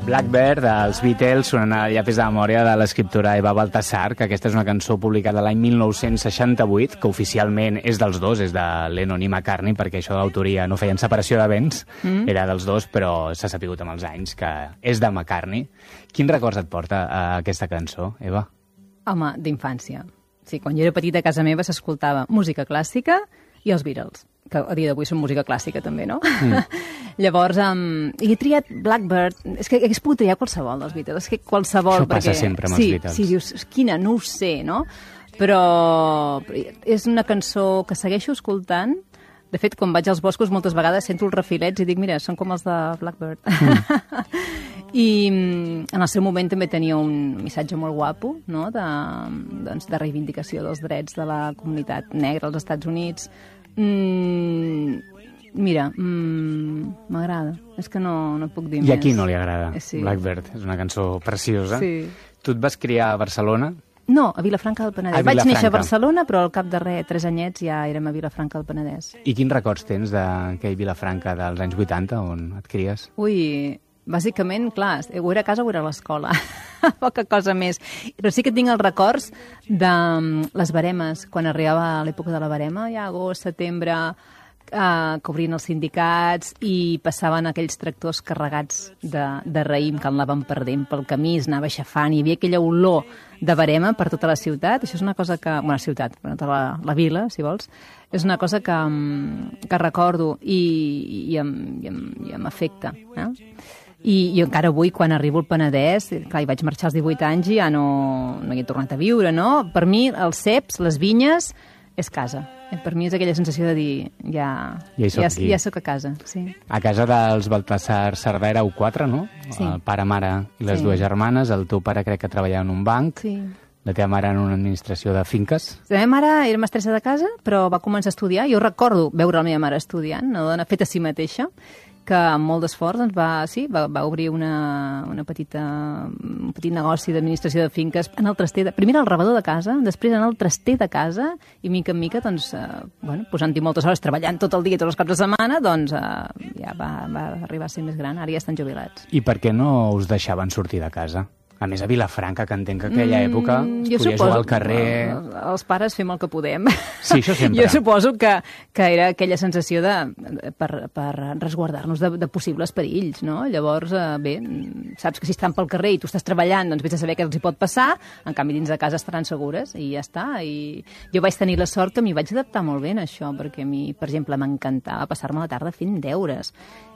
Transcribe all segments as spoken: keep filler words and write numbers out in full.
Blackbird, dels Beatles, sonant a llapis de memòria de l'escriptora Eva Baltasar, que aquesta és una cançó publicada l'any mil nou-cents seixanta-vuit, que oficialment és dels dos, és de Lennon i McCartney, perquè això de l'autoria no feien separació de béns, mm. era dels dos, però s'ha sapigut amb els anys que és de McCartney. Quin records et porta a aquesta cançó, Eva? Home, d'infància. Sí, quan jo era petita a casa meva s'escoltava música clàssica i els Beatles, que a dia d'avui són música clàssica també, no? Mm. Llavors, um, he triat Blackbird, és que hagués pogut triar qualsevol dels Beatles, és que qualsevol... Això passa perquè, sempre amb sí, els Beatles. Sí, dius, quina, no ho sé, no? Però és una cançó que segueixo escoltant. De fet, quan vaig als boscos moltes vegades sento els refilets i dic, mira, són com els de Blackbird. Mm. I en el seu moment també tenia un missatge molt guapo, no? de, doncs, de reivindicació dels drets de la comunitat negra als Estats Units. Mm, mira, m'agrada. Mm, és que no, no puc dir I més. a qui no li agrada sí. Blackbird? És una cançó preciosa. Sí. Tu et vas criar a Barcelona? No, a Vilafranca del Penedès. A Vaig Vilafranca. néixer a Barcelona, però al cap de res, tres anyets, ja érem a Vilafranca del Penedès. I quins records tens d'aquell Vilafranca dels anys vuitanta, on et cries? Ui, bàsicament, clar, o era a casa o era a l'escola. Poca cosa més. Però sí que tinc els records de les baremes, quan arribava l'època de la barema, ja agost, setembre, eh, que obrien els sindicats i passaven aquells tractors carregats de, de raïm que anaven perdent pel camí, es anava aixafant, hi havia aquella olor de barema per tota la ciutat. Això és una cosa que... Bueno, ciutat, per tota la, la vila, si vols. És una cosa que, que recordo i, i, em, i, em, i m'afecta, eh? I, i encara avui, quan arribo al Penedès, clar, hi vaig marxar als divuit anys i ja no, no hi he tornat a viure, no? Per mi, els ceps, les vinyes, és casa. Per mi és aquella sensació de dir, ja, ja, ja, ja soc a casa. Sí. A casa dels Baltasar Cerdà éreu quatre, no? Sí. El pare, mare i les sí. dues germanes. El teu pare crec que treballava en un banc. Sí. La teva mare en una administració de finques. La meva mare era mestressa de casa, però va començar a estudiar. Jo recordo veure la meva mare estudiant, una dona feta a si mateixa, que amb molt d'esforç doncs, va, sí, va, va obrir una, una petita, un petit negoci d'administració de finques en el traster, de, primer al rebedor de casa, després en el traster de casa, i mica en mica, doncs, eh, bueno, posant-hi moltes hores, treballant tot el dia, tots els caps de setmana, doncs eh, ja va, va arribar a ser més gran, ara ja estan jubilats. I per què no us deixaven sortir de casa? A més, a Vilafranca, que entenc que aquella mm, època es podia suposo, jugar al carrer... Els pares fem el que podem. Sí, això sempre. Jo suposo que, que era aquella sensació de, per, per resguardar-nos de, de possibles perills, no? Llavors, eh, bé, saps que si estan pel carrer i tu estàs treballant, doncs vés a saber què els hi pot passar, en canvi dins de casa estaran segures i ja està. I jo vaig tenir la sort que m'hi vaig adaptar molt bé en això, perquè a mi, per exemple, m'encantava passar-me la tarda fent deures.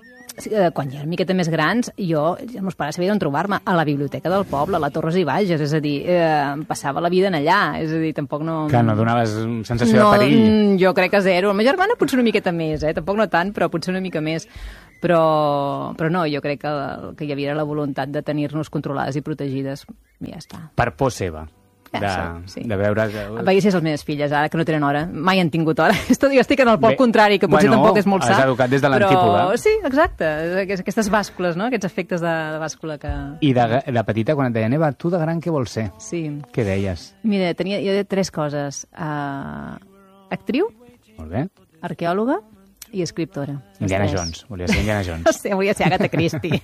Quan ja era una miqueta més grans, jo, els meus pares sabien on trobar-me, a la biblioteca del poble, a la Torres i Bages, és a dir, eh, passava la vida en allà, és a dir, tampoc no... Que no donaves sensació no, de perill. Jo crec que zero. La meva germana potser una miqueta més, eh? Tampoc no tant, però potser una mica més. Però, però no, jo crec que el que hi havia la voluntat de tenir-nos controlades i protegides, i ja està. Per por seva. De, ja, sí. de veure que... Veies les meves filles, ara que no tenen hora. Mai han tingut hora. Jo estic en el pol Bé, contrari, que potser bueno, tampoc és molt sa. Has educat des de l'antípoda. Però sí, exacte. Aquestes bàscules, no? Aquests efectes de, de bàscula que... I de, de petita, quan et deien, Eva, tu de gran què vols ser? Sí. Què deies? Mira, tenia jo tres coses. Uh, actriu. Molt bé. Arqueòloga i escriptora. Indiana Jones. Volia ser Indiana Jones. No sé, volia ser Agatha Christie.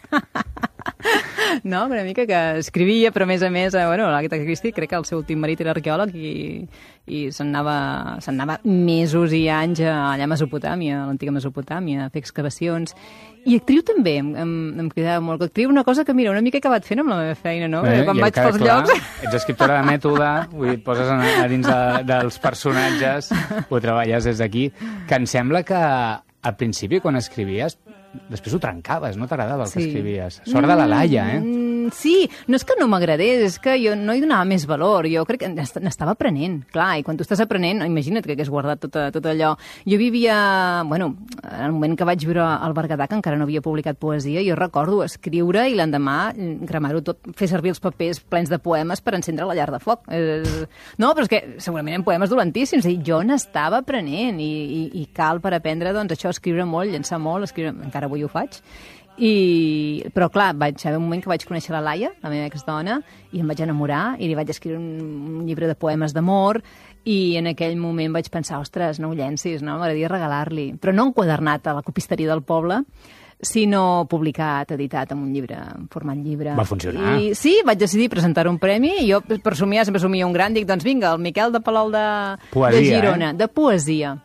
No, una mica que escrivia, però a més a més, eh, bueno, l'Agatha Christie crec que el seu últim marit era arqueòleg i, i se'n anava, se'n anava mesos i anys allà a Mesopotàmia, a l'antiga Mesopotàmia, a fer excavacions. I actriu també, em, em, em cridava molt. Actriu, una cosa que, mira, una mica he acabat fent amb la meva feina, no? Eh, Quan vaig pels clar, llocs... Ets escriptora de mètode, vull dir, et poses a, a dins de, dels personatges, ho treballes des d'aquí, que em sembla que al principi, quan escrivies, després ho trencaves, no t'agradava el Sí. que escrivies. Sort de la Laia, eh? Mm, sí, no és que no m'agradés, és que jo no hi donava més valor. Jo crec que n'est- n'estava aprenent, clar, i quan tu estàs aprenent, imagina't que hagués guardat tot, tot allò. Jo vivia, bueno, en el moment que vaig viure al Berguedà, que encara no havia publicat poesia, jo recordo escriure i l'endemà cremar-ho tot, fer servir els papers plens de poemes per encendre la llar de foc. Eh, No, però és que segurament en poemes dolentíssims. I jo n'estava aprenent i, i, i cal per aprendre, doncs, això, escriure molt, llençar molt, escriure... encara avui ho faig. I, però clar, vaig haver un moment que vaig conèixer la Laia, la meva exdona, i em vaig enamorar i li vaig escriure un, un llibre de poemes d'amor i en aquell moment vaig pensar, ostres, no ho llencis, no? M'agradaria regalar-li. Però no enquadernat a la copisteria del poble, sinó publicat, editat en un llibre, en format llibre. Va funcionar. I sí, vaig decidir presentar un premi i jo per somiar sempre somia un gran, dic, doncs vinga, el Miquel de Palol de, poesia, de Girona, eh? de poesia.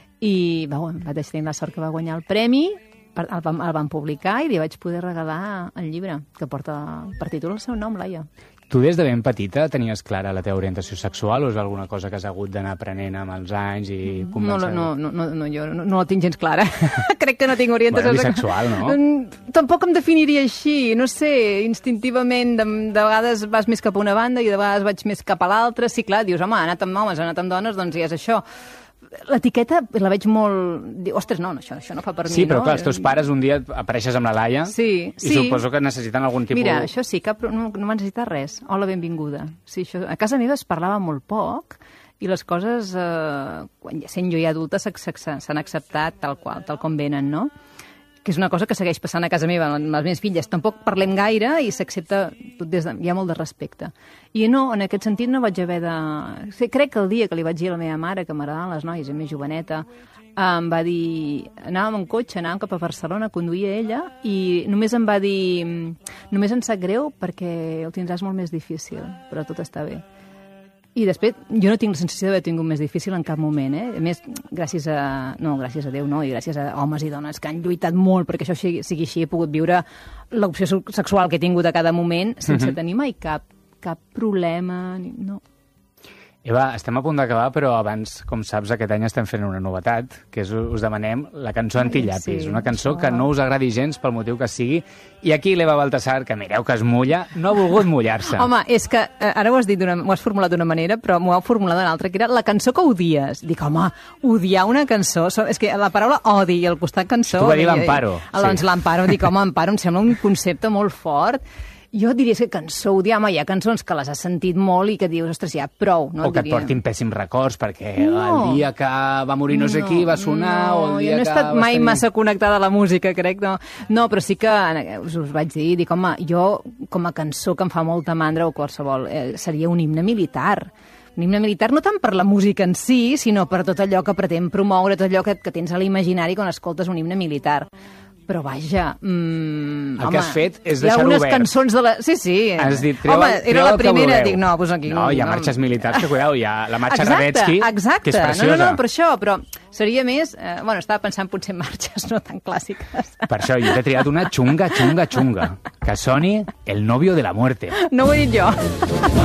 I va, bueno, vaig tenir la sort que va guanyar el premi, el van, el van publicar i li vaig poder regalar el llibre, que porta per títol el seu nom, Laia. Tu des de ben petita tenies clara la teva orientació sexual o és alguna cosa que has hagut d'anar aprenent amb els anys i començar... No, no, no, no, jo no, no la tinc gens clara. Crec que no tinc orientació bueno, bisexual, no? Tampoc em definiria així, no sé, instintivament, de, de vegades vas més cap a una banda i de vegades vaig més cap a l'altra. Sí, clar, dius, home, ha anat amb homes, ha anat amb dones, doncs ja és això. L'etiqueta la veig molt... Diu, ostres, no, això, això no fa per mi, no? Sí, però clar, els teus pares un dia apareixes amb la Laia sí, i sí. suposo que necessiten algun tipus... Mira, això sí, cap, no, no m'ha necessitat res. Hola, benvinguda. Sí, això, a casa meva es parlava molt poc i les coses, eh, quan ja sent jo ja adulta, s'han acceptat tal qual, tal com venen, no? Que és una cosa que segueix passant a casa meva amb les meves filles. Tampoc parlem gaire i s'accepta tot des de... Hi ha molt de respecte. I no, en aquest sentit no vaig haver de... Sí, crec que el dia que li vaig dir a la meva mare que m'agradaven les noies, a més joveneta, em va dir... Anàvem en cotxe, anàvem cap a Barcelona, conduïa ella, i només em va dir... Només em sap greu perquè ho tindràs molt més difícil, però tot està bé. I després, jo no tinc la sensació d'haver tingut més difícil en cap moment, eh? A més, gràcies a... No, gràcies a Déu, no, i gràcies a homes i dones que han lluitat molt perquè això sigui, sigui així, he pogut viure l'opció sexual que he tingut a cada moment sense uh-huh. tenir mai cap, cap problema, no. Eva, estem a punt d'acabar, però abans, com saps, aquest any estem fent una novetat, que és, us demanem la cançó Antillapis, sí, una cançó això... que no us agradi gens pel motiu que sigui, i aquí l'Eva Baltasar, que mireu que es mulla, no ha volgut mullar-se. Home, és que eh, ara ho has dit, ho has formulat d'una manera, però m'ho heu formulat d'una altra, que era la cançó que odies. Dic, home, odiar una cançó... És que la paraula odi i al costat cançó... Tu va dir l'Amparo. Doncs sí. L'Amparo, dic, home, Amparo, em sembla un concepte molt fort. Jo diria que cançó odiar, home, hi ha cançons que les has sentit molt i que dius, ostres, ja, prou. No o que et et portin pèssims records, perquè no. el dia que va morir no sé no, qui va sonar, no, o el dia jo no he estat que mai tenir... massa connectada a la música, crec, no. No, però sí que us, us vaig dir, dic, home, jo, com a cançó que em fa molta mandra o qualsevol, eh, seria un himne militar. Un himne militar no tant per la música en si, sinó per tot allò que pretén promoure, tot allò que, que tens a l'imaginari quan escoltes un himne militar. Però vaja... Mmm, el home, que has fet és deixar-ho obert. Hi ha unes cançons de la... Sí, sí. Has dit, treu, home, era la primera, dic, no, doncs aquí... No, hi ha marxes militars, que cuideu, hi ha la marxa Radetzky, exacte. que és preciosa. No, no, no, per això, però seria més... Eh, bueno, estava pensant potser en marxes no tan clàssiques. Per això, jo t'he triat una xunga, xunga, xunga, que soni El novio de la muerte. No ho he dit jo.